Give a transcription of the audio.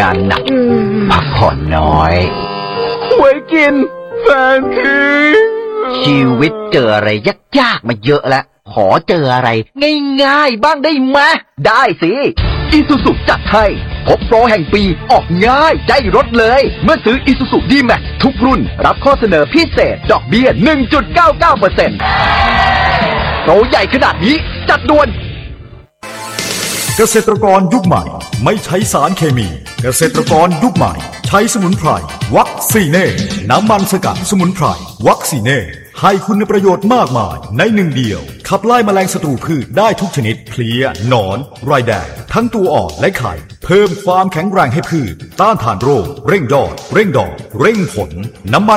งานหนักพักผ่อนน้อยไว้กินแฟนทิ้งชีวิตเจออะไรยากๆมาเยอะแล้วขอเจออะไรง่ายๆบ้างได้ไหมได้สิอีซูซุจัดให้พบโปรแห่งปีออกง่ายใจรถเลยเมื่อซื้ออีซูซุดีแม็กทุกรุ่นรับข้อเสนอพิเศษดอกเบี้ย 1.99% โปรใหญ่ขนาดนี้จัดด่วนเกษตรกรยุคใหม่ไม่ใช้สารเคมีเกษตรกรยุคใหม่ใช้สมุนไพรวัคซีเน่น้ำมันสกัดสมุนไพรวัคซีเน่ให้คุณประโยชน์มากมายในหนึ่งเดียวขับไล่แมลงศัตรูพืชได้ทุกชนิดเพลี้ยหนอนไรแดงทั้งตัวอ่อนและไข่เพิ่มความแข็งแรงให้พืชต้านทานโรคเร่งยอดเร่งดอกเร่งผลน้ำมัน